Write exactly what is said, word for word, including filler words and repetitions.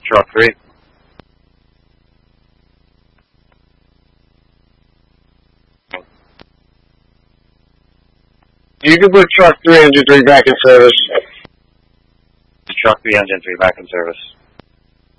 Truck three. You can put truck three, engine three back in service. Truck three, engine three back in service.